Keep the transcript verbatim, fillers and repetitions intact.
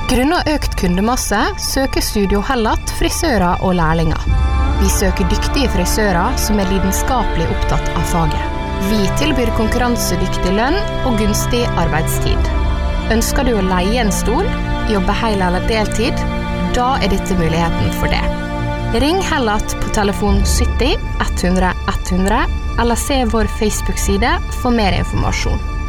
Grunnet økt kundemasse søker Studio Hellat frisører og lærlinger. Vi søker dyktige frisører som er lidenskapelig opptatt av faget. Vi tilbyr konkurransedyktig lønn og gunstig arbeidstid. Ønsker du å leie en stol, jobbe hel eller deltid, da er dette muligheten for det. Ring Hellat på telefon sytti ett hundre ett hundre eller se vår Facebook-side for mer informasjon.